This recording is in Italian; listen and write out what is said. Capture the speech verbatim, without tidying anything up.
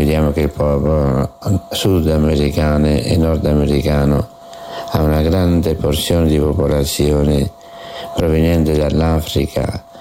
vediamo che il popolo sudamericano e nordamericano ha una grande porzione di popolazione proveniente dall'Africa